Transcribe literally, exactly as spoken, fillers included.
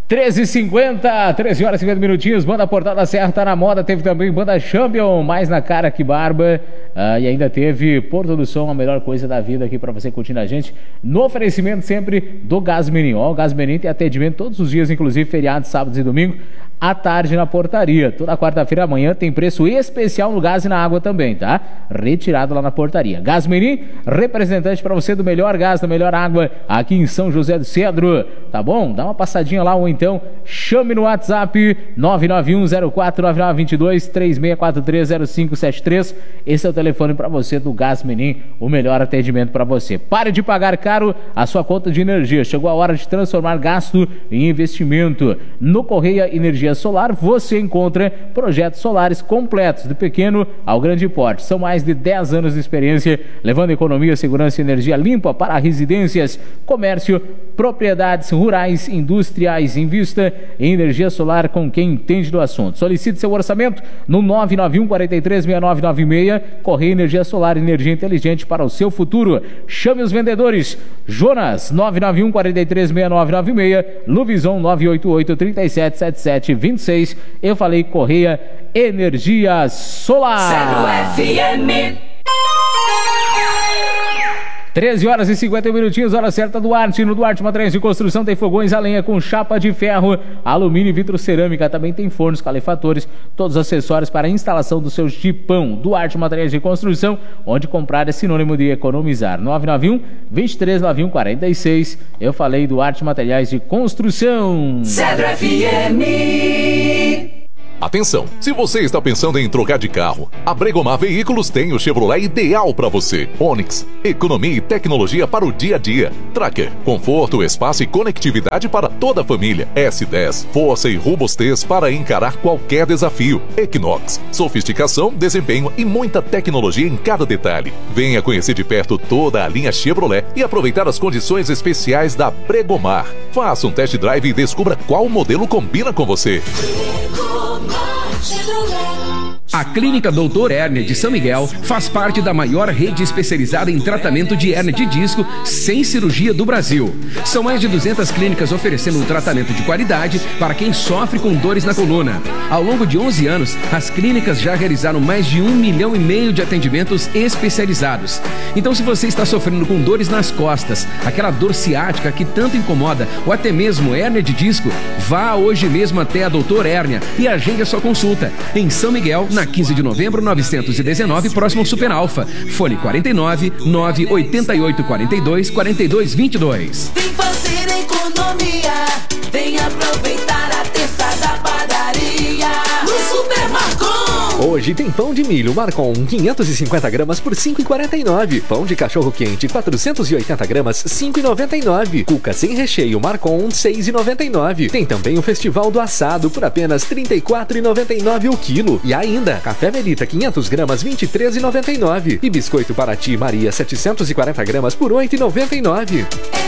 treze e cinquenta, treze horas e cinquenta minutinhos, banda Portada Serra tá na moda, teve também banda Champion, mais na cara que barba, uh, e ainda teve Porto do Som, a melhor coisa da vida aqui pra você curtindo a gente, no oferecimento sempre do Gás Menin. Ó, o Gás Menin tem atendimento todos os dias, inclusive feriados, sábados e domingo, à tarde na portaria. Toda quarta-feira amanhã tem preço especial no gás e na água também, tá? Retirado lá na portaria. Gás Menin, representante para você do melhor gás, da melhor água aqui em São José do Cedro, tá bom? Dá uma passadinha lá ou então chame no WhatsApp nove nove um zero quatro nove nove dois dois, três seis quatro três zero cinco sete três. Esse é o telefone para você do Gás Menin, o melhor atendimento para você. Pare de pagar caro a sua conta de energia. Chegou a hora de transformar gasto em investimento. No Correia Energia Solar você encontra projetos solares completos, do pequeno ao grande porte. São mais de dez anos de experiência, levando economia, segurança e energia limpa para residências, comércio, propriedades rurais, industriais. Invista em energia solar com quem entende do assunto. Solicite seu orçamento no nove nove um quatro três seis nove nove seis. Correia Energia Solar, energia inteligente para o seu futuro. Chame os vendedores. Jonas, nove nove um quatro três seis nove nove seis. Luvison, nove oito oito três sete sete sete dois seis. Eu falei Correia Energia Solar. Zero F M. treze horas e cinquenta minutinhos, hora certa. Duarte, no Duarte Materiais de Construção tem fogões a lenha com chapa de ferro, alumínio e vitrocerâmica. Também tem fornos, calefatores, todos os acessórios para a instalação do seu jipão. Duarte Materiais de Construção, onde comprar é sinônimo de economizar. nove nove um dois três nove um quatro seis. Eu falei Duarte Materiais de Construção. Cedro F M. Atenção, se você está pensando em trocar de carro, a Bregomar Veículos tem o Chevrolet ideal para você. Onix, economia e tecnologia para o dia a dia. Tracker, conforto, espaço e conectividade para toda a família. S dez, força e robustez para encarar qualquer desafio. Equinox, sofisticação, desempenho e muita tecnologia em cada detalhe. Venha conhecer de perto toda a linha Chevrolet e aproveitar as condições especiais da Bregomar. Faça um test drive e descubra qual modelo combina com você. A Clínica Doutor Hérnia de São Miguel faz parte da maior rede especializada em tratamento de hérnia de disco sem cirurgia do Brasil. São mais de duzentas clínicas oferecendo um tratamento de qualidade para quem sofre com dores na coluna. Ao longo de onze anos, as clínicas já realizaram mais de um milhão e meio de atendimentos especializados. Então, se você está sofrendo com dores nas costas, aquela dor ciática que tanto incomoda, ou até mesmo hérnia de disco, vá hoje mesmo até a Doutor Hérnia e agende a sua consulta. Em São Miguel, na quinze de novembro, novecentos e dezenove, próximo ao Super Alfa. Fone quarenta e nove, nove oito oito quatro dois, quatro dois dois dois. Vem fazer economia, vem aproveitar a terça da padaria no Super Marcon. Hoje tem pão de milho Marcon, quinhentos e cinquenta gramas por cinco reais e quarenta e nove centavos. Pão de cachorro quente, quatrocentos e oitenta gramas, cinco reais e noventa e nove centavos. Cuca sem recheio Marcon, seis reais e noventa e nove centavos. Tem também o Festival do Assado por apenas trinta e quatro reais e noventa e nove centavos o quilo. E ainda, café Melita quinhentas gramas, vinte e três reais e noventa e nove centavos. E biscoito Paraty Maria setecentos e quarenta gramas por oito reais e noventa e nove centavos.